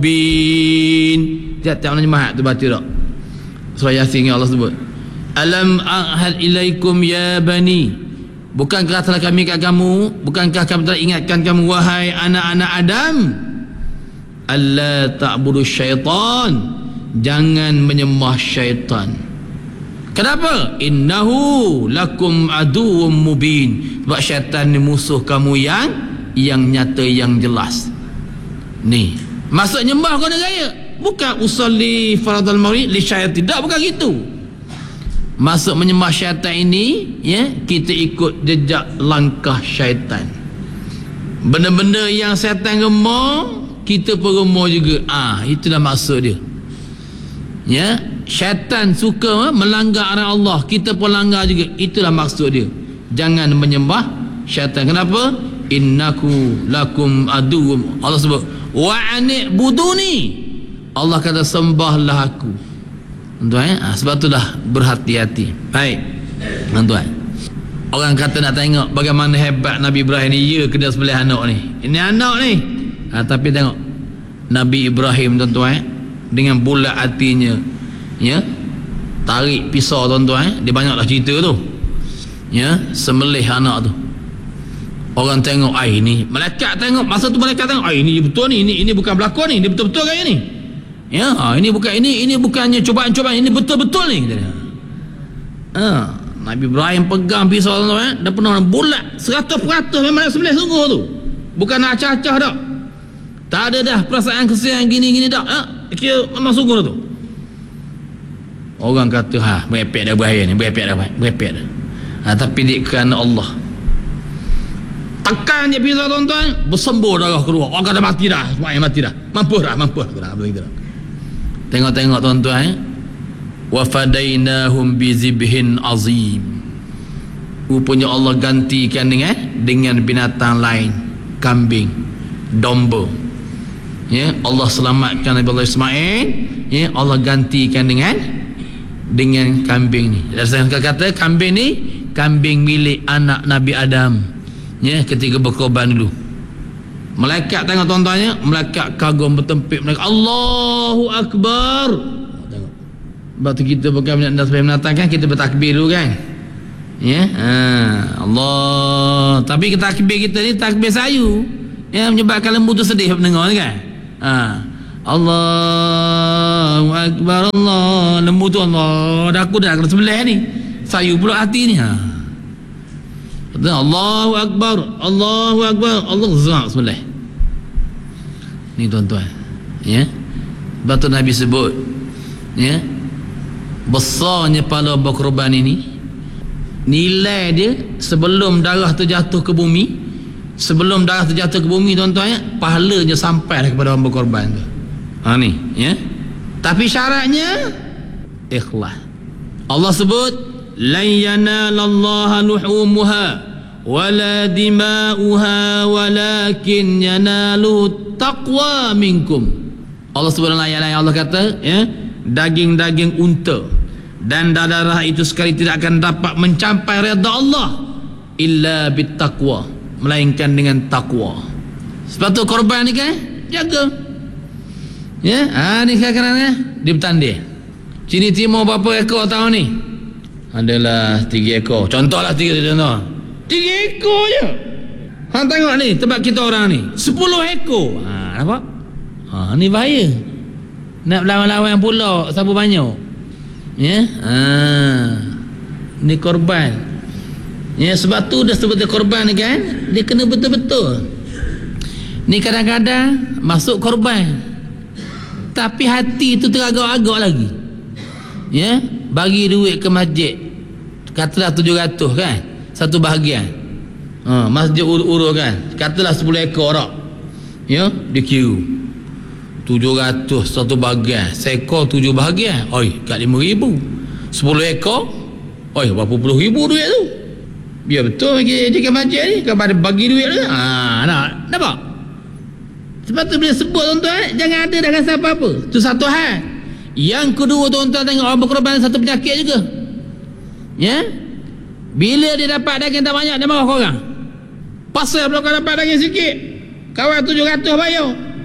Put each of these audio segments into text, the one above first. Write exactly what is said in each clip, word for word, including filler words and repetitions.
bin. Tiap-tiap nak jemaah tu baca tak? Surah Yasin yang Allah sebut. Alam a'had ilaikum ya bani. Bukankah telah kami kat kamu, bukankah kami telah ingatkan kamu wahai anak-anak Adam, alla ta'budu syaitan, jangan menyembah syaitan. Kenapa? Innahu lakum aduwwum mubin. Sebab syaitan ni musuh kamu yang yang nyata, yang jelas. Ni maksud nyembah kau nak gaya, bukan usolli faradul maghrib li syaitan, tidak, bukan gitu. Maksud menyembah syaitan ini, ya, kita ikut jejak langkah syaitan. Benda-benda yang syaitan gemar, kita pun gemar juga. Ah, itulah maksud dia. Ya, syaitan suka melanggar arahan Allah, kita pun langgar juga. Itulah maksud dia. Jangan menyembah syaitan. Kenapa? Innaku lakum aduwwum. Allah sebut wa anibuduni. Allah kata sembahlah aku. Tuan, ha, sebab itulah berhati-hati. Baik, tuan. Orang kata nak tengok bagaimana hebat Nabi Ibrahim ni, ya ke dia sebelah anak ni. Ini anak ni. Ha, tapi tengok Nabi Ibrahim, tuan-tuan, dengan bulat hatinya, ya, tarik pisau, tuan-tuan, dia banyaklah cerita tu. Ya, sembelih anak tu. Orang tengok, ai ni, malaikat tengok, masa tu malaikat tengok, ai ni betul ni, ini ini bukan berlakon ni, dia betul-betul gaya ni. Ya, ha, ini bukan ini ini bukannya cubaan-cubaan, ini betul-betul ni. Ha, Nabi Ibrahim pegang pisau, tuan-tuan, dah penuh bulat seratus peratus memang nak sembelih sungguh tu. Bukan nak acah-acah dak. Tak ada dah perasaan kesian gini-gini dak. Ha, kira memang sungguh tu. Orang kata, ha, berepek dah bahaya ni, berepek dah, berepek dah. Ha, tapi dia kerana Allah. Tekan je pisau, tuan-tuan, bersembur darah keluar. Orang kata mati dah, semua mati dah. Mampu dah, mampu dah. Begitu dah. Tengok-tengok, tuan-tuan, eh? Wa fadainahum bi zibhin azim. Rupanya Allah gantikan dengan dengan binatang lain, kambing, domba. Ya, Allah selamatkan Nabi Allah Ismail, ya, Allah gantikan dengan dengan kambing ni. Dan saya kata kambing ni kambing milik anak Nabi Adam. Ya, ketika berkorban dulu. Malaikat tengok, tuan-tuannya, malaikat kagum bertempik, malaikat Allahu Akbar. Tengok. Sebab tu kita bukan nak sampai menatang kan, kita bertakbir dulu kan. Ya, ha, Allah. Tapi kita takbir kita ni takbir sayu. Ya, menyebabkan lembu tu sedih mendengar kan. Ha. Allahu Akbar, Allah. Lembu tu Allah, dah aku dah kena sembelih ni. Sayu pula hati ni. Ha. Allahu Akbar, Allahu Akbar, Allah zat sembelih. Ni, tuan-tuan, ya. Batu Nabi sebut, ya, besarnya pahala berkorban ini, nilai dia sebelum darah terjatuh ke bumi, sebelum darah terjatuh ke bumi, tuan-tuan, ya, pahalanya sampai kepada orang berkorban tu. Ha ni, ya. Tapi syaratnya ikhlas. Allah sebut lan yanalallaha luhumuha wala dima'uha walakin yanalu taqwa minkum. Allah sebut dalam ayat lain, Allah kata, ya, daging-daging unta dan darah itu sekali tidak akan dapat mencapai redha Allah illa bittaqwa, melainkan dengan takwa. Sebab tu korban ni kan jaga. Ya, ha ni kadang-kadang dia bertanding. Sini timur berapa ekor tahun ni? Adalah tiga ekor. Contohlah tiga contoh. Tiga ekor je. Hang tengok ni tempat kita orang ni sepuluh ekor. Ha, nampak? Ha, ni bahaya. Nak lawan-lawan pula sabu banyak. Ya? Ha. Ni korban. Ya, sebab tu dah sebut dia korban ni kan, dia kena betul-betul. Ni kadang-kadang masuk korban, tapi hati tu teragak-agak lagi. Ya, bagi duit ke masjid, katalah tujuh ratus kan, satu bahagian. Ha, masjid urus kan, katalah sepuluh ekor tak. Ya, dia kira tujuh ratus satu bahagian, seekor tujuh bahagian, oi, kat lima ribu. Sepuluh ekor, oi, berapa puluh ribu duit tu. Biar betul bagi dia masjid ni, kalau bagi duit tu. Ha, nak, nampak? Sebab tu bila sebut, tuan-tuan, jangan ada dah rasa apa-apa. Tu satu hal. Yang kedua, tuan-tuan, tengok orang berkorban satu penyakit juga. Ya, bila dia dapat daging tak banyak, dia marah korang. Pasal belum kau dapat daging sikit, kawan tujuh ratus bayar.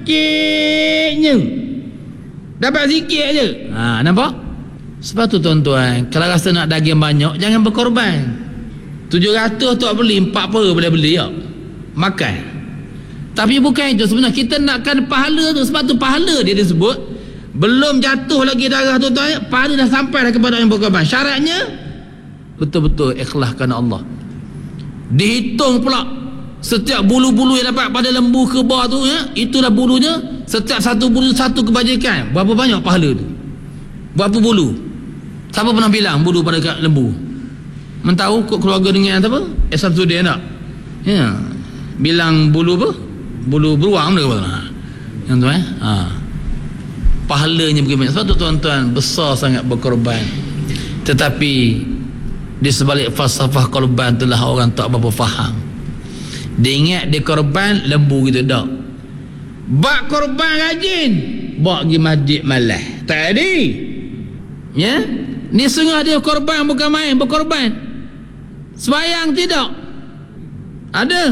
sikitnya. Dapat sikit je. Ha, nampak? Sebab tu tuan-tuan, kalau rasa nak daging banyak, jangan berkorban. tujuh ratus tu beli, empat puluh boleh beli tak? Makan. Tapi bukan itu sebenarnya, kita nakkan pahala tu. Sebab tu pahala dia disebut belum jatuh lagi darah tu tuan, pahala dah sampai dah kepada yang berkorban. Syaratnya betul-betul ikhlas kerana Allah. Dihitung pula setiap bulu-bulu yang dapat pada lembu kebah tu ya, itulah bulunya. Setiap satu bulu satu kebajikan. Berapa banyak pahala tu? Berapa bulu? Siapa pernah bilang bulu pada lembu? Mentahu kok keluarga dengan apa? Esam Sudi tak? Ya. Bilang bulu apa? Bulu beruang dia kata. Yang tu eh? Ha. Pahalanya bagaimana? Sebab tu tuan-tuan, besar sangat berkorban. Tetapi di sebalik falsafah korban itulah orang tak berapa faham. Dia ingat dia korban lembu gitu tak. Bak korban rajin, bak pergi masjid malas. Tak ada. Ya? Ni sengah dia korban bukan main, berkorban. Sembahyang tidak. Ada.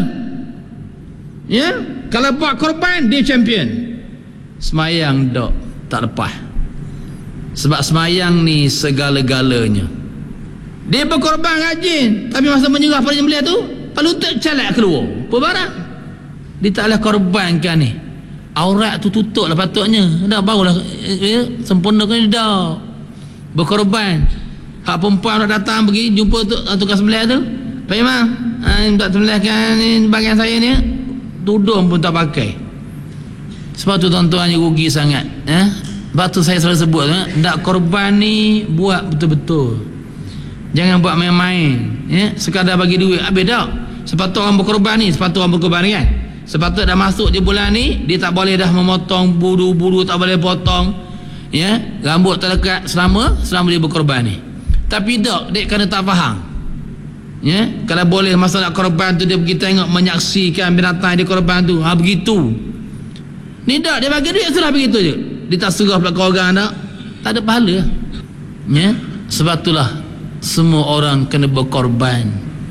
Ya? Kalau bak korban dia champion. Sembahyang tak, tak lepas. Sebab sembahyang ni segala-galanya. Dia berkorban rajin, tapi masa menyerah pada jembeliah tu, pelutut calak keluar. Apa barang? Dia tak boleh korbankan ni. Aurat tu tutup lah patutnya. Dah barulah ya, sempurnakan dia dah. Berkorban. Hak perempuan nak datang pergi jumpa tu, tukar sembeliah tu. Pak Imam, ha, tak sembelihkan ni bagian saya ni. Tudung pun tak pakai. Sebab tu tuan-tuan rugi sangat. Eh? Sebab tu saya selalu sebut, eh? Nak korban ni buat betul-betul. Jangan buat main-main, ya? Sekadar bagi duit habis tak. Sepatut orang berkorban ni, sepatut orang berkorban kan. Sepatut dah masuk je bulan ni, dia tak boleh dah memotong bulu-bulu, tak boleh potong, ya, rambut terlekat selama selama dia berkorban ni. Tapi tak, dia kerana tak faham. Ya, kalau boleh masa nak korban tu dia pergi tengok, menyaksikan binatang dia korban tu. Ha begitu. Ni tak, dia bagi duit sudah begitu je. Dia tak serah pula ke orang tak. Tak ada pahala. Ya, sebab itulah semua orang kena berkorban.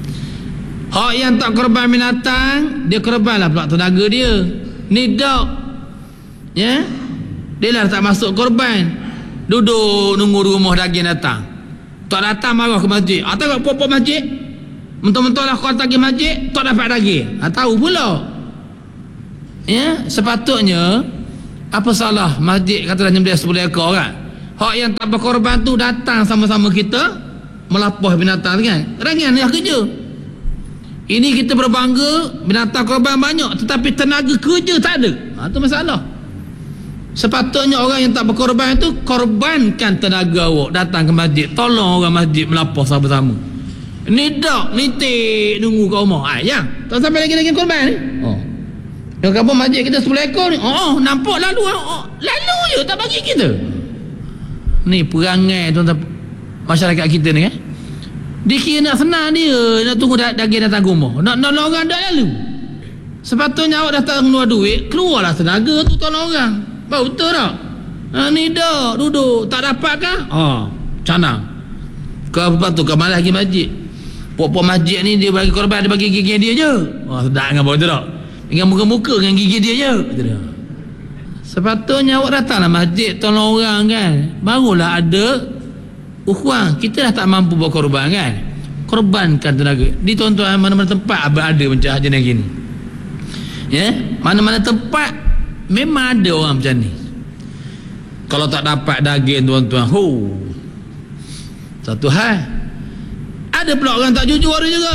Hak yang tak korban binatang, dia korbanlah pula tenaga dia. Ni dok. Ya. Dia lah tak masuk korban. Duduk nunggu rumah daging datang. Tak datang marah ke masjid. Ah tengok apa-apa masjid. Mentol-mentol lah kau pergi masjid, tak dapat daging. Ah tahu pula. Ya, sepatutnya apa salah masjid kata dah nyembelih sepuluh ekor kan. Hak yang tak berkorban tu datang sama-sama kita melapah binatang kan. Rangan dia kerja. Ini kita berbangga binatang korban banyak, tetapi tenaga kerja tak ada. Ha, itu masalah. Sepatutnya orang yang tak berkorban itu korbankan tenaga awak, datang ke masjid, tolong orang masjid melapah sama-sama. Ni dak, nitik nunggu kat rumah. Ah, ya. Tak sampai lagi lagi korban ni. Oh. Yang kamu masjid kita sepuluh ekor ni. Oh, nampak lalu. Oh, lalu je tak bagi kita. Ni perangai tuan-tuan masyarakat kita ni kan. Dia kira nak senang dia, nak tunggu daging datang rumah, nak nolong orang dah lalu. Sepatutnya awak datang keluar duit, keluarlah tenaga tu tolong orang. Baru betul tak? Ha, ni dah duduk tak dapat kah? Ha, canang. Kau apa tu kau malas pergi masjid. Puak-puak masjid ni dia bagi korban, dia bagi gigi dia je. Wah, sedap dengan betul tak? Dengan muka-muka dengan gigi dia je. Betul. Sepatutnya awak datanglah masjid tolong orang kan. Barulah ada ukhuwah. Kita dah tak mampu berkorban kan. Korbankan tenaga. Di tuan-tuan mana-mana tempat ada macam haji yang gini. Ya, mana-mana tempat memang ada orang macam ni. Kalau tak dapat daging tuan-tuan, hu. Satu hal. Ada pula orang tak jujur ada juga.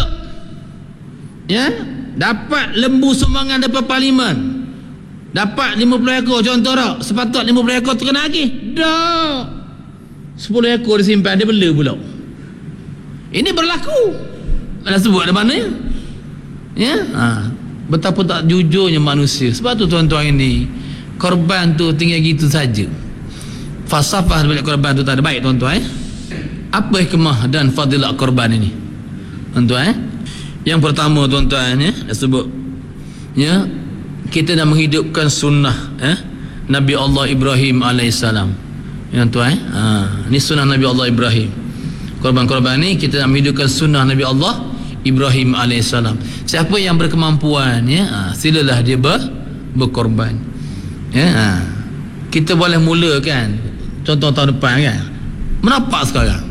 Ya, dapat lembu sumbangan daripada parlimen. Dapat lima puluh ekor contoh tak. Sepatut lima puluh ekor terkena lagi. Dah. sepuluh ekor disimpan, dia bela pula. Ini berlaku. Ada sebut ada mana ya? Ya, ha. Betapa tak jujurnya manusia. Sebab tu tuan-tuan ini korban tu tinggal gitu saja. Falsafah balik korban tu tak ada baik tuan-tuan eh? Apa hikmah dan fadilah korban ini tuan-tuan eh? Yang pertama tuan-tuan ya, dah sebut ya, kita dah menghidupkan sunnah eh? Nabi Allah Ibrahim alaihissalam. Ya tuan eh? Ha, ni sunnah Nabi Allah Ibrahim. Korban-korban ni kita nak menghidupkan sunnah Nabi Allah Ibrahim alaihissalam. Siapa yang berkemampuan ya, ha, silalah dia ber, berkorban. Ya, ha. Kita boleh mulakan contoh tahun depan kan. Menampak sekarang.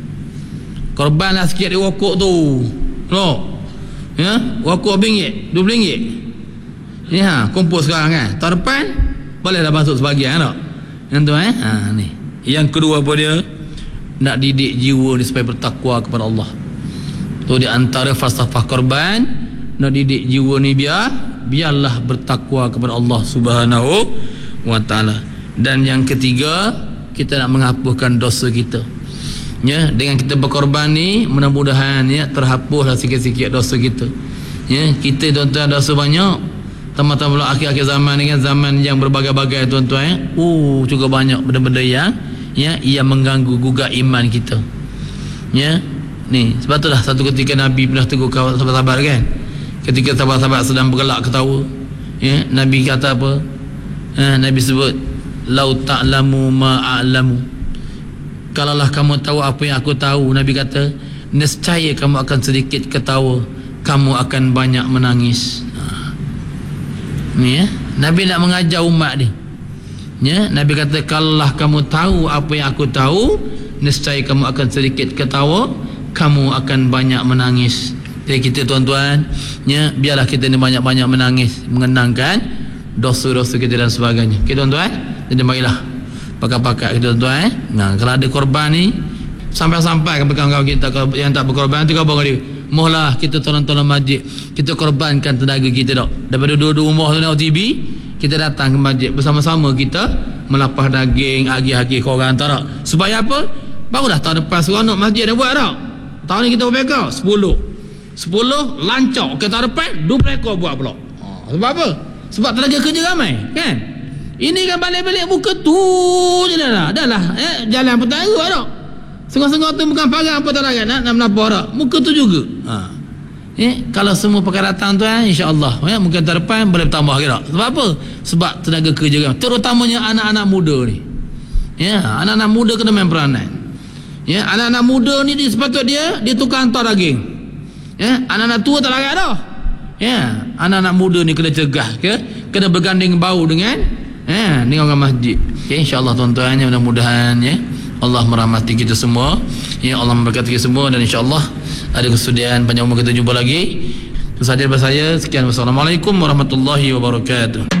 Korbanlah sikit di rokok tu. No. Ya, rokok ringgit, dua puluh ringgit. Ya, kumpul sekarang kan. Tahun depan boleh dah masuk sebahagian tak? Yang tu eh. Ha ni. Yang kedua apa dia? Nak didik jiwa ni supaya bertakwa kepada Allah. Tu di antara falsafah korban, nak didik jiwa ni biar biarlah bertakwa kepada Allah Subhanahu wa taala. Dan yang ketiga, kita nak menghapuskan dosa kita. Ya, dengan kita berkorban ni mudah-mudahan ya terhapuslah sikit-sikit dosa kita. Ya, kita tuan-tuan dosa banyak. Tambah-tambah akhir-akhir zaman ni kan, zaman yang berbagai-bagai tuan-tuan ya. Oh, cukup banyak benda-benda yang ya yang mengganggu gugat iman kita. Ya. Ni, sebab itulah satu ketika Nabi pernah tegur sahabat-sahabat kan. Ketika sahabat-sahabat sedang bergelak ketawa, ya, Nabi kata apa? Ha, Nabi sebut lau ta'lamu ma a'lamu. Kalaulah kamu tahu apa yang aku tahu, Nabi kata, nescaya kamu akan sedikit ketawa, kamu akan banyak menangis. Ha. Ni ya, Nabi nak mengajar umat dia. Ya, Nabi kata kalaulah kamu tahu apa yang aku tahu, nescaya kamu akan sedikit ketawa, kamu akan banyak menangis. Jadi kita tuan-tuan, ya, biarlah kita ni banyak-banyak menangis, mengenangkan dosa-dosa kita dan sebagainya. Okay tuan-tuan, jadi marilah pakat-pakat kita tuan-tuan eh. Nah, kalau ada korban ni sampai-sampai ke kawan-kawan kita yang tak berkorban tu, kau bangun dia. Mohlah kita tolong-tolong masjid, kita korbankan tenaga kita dak. Daripada dua-dua rumah tu tengok T V, kita datang ke masjid bersama-sama, kita melapah daging, agi-agi korang tak. Supaya apa? Barulah tahun depan seronok masjid dah buat tak. Tahun ni kita berapa? sepuluh. sepuluh lancak. Ke tahun depan dua puluh ekor buat pula. Ha, sebab apa? Sebab tenaga kerja ramai, kan? Ini kan balik-balik muka tu je dah lah. Dah lah eh, jalan petara tak. Sengah-sengah tu bukan parang apa tak lah, nak, nak melapor tak. Muka tu juga. Ha. Eh, kalau semua pakai datang tu eh, insya-Allah eh, mungkin tahun depan boleh bertambah ke tak. Sebab apa? Sebab tenaga kerja kan. Terutamanya anak-anak muda ni. Ya, anak-anak muda kena main peranan. Ya, anak-anak muda ni dia sepatutnya dia, dia tukar hantar daging. Ya, anak-anak tua tak larat dah. Ya, anak-anak muda ni kena cegah ke, kena berganding bau dengan eh ni orang masjid. Okay, insya-Allah tuan-tuan, mudah-mudahan ya Allah merahmati kita semua. Ya, Allah memberkati kita semua, dan insya-Allah ada kesudian panjang umur kita jumpa lagi. Itu sahaja daripada saya. Sekian, wassalamualaikum warahmatullahi wabarakatuh.